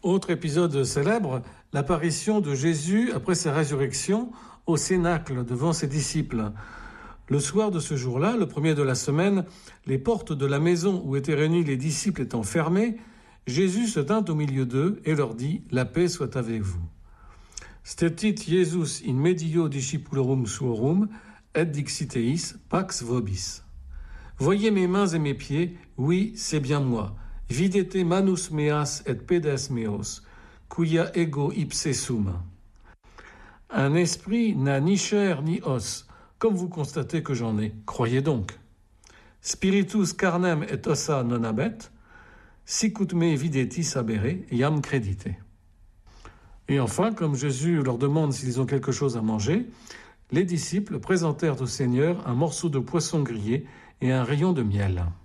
Autre épisode célèbre, l'apparition de Jésus après sa résurrection au cénacle devant ses disciples. Le soir de ce jour-là, le premier de la semaine, les portes de la maison où étaient réunis les disciples étant fermées, Jésus se tint au milieu d'eux et leur dit « La paix soit avec vous ». Stetit Jesus in medio discipulorum suorum et dixiteis pax vobis. Voyez mes mains et mes pieds, oui, c'est bien moi. Videte manus meas et pedes meos, quia ego ipse sum. Un esprit n'a ni chair ni os, comme vous constatez que j'en ai, croyez donc. Spiritus carnem et ossa non habet, sicut me videtis habere, iam credite. Et enfin, comme Jésus leur demande s'ils ont quelque chose à manger, les disciples présentèrent au Seigneur un morceau de poisson grillé et un rayon de miel.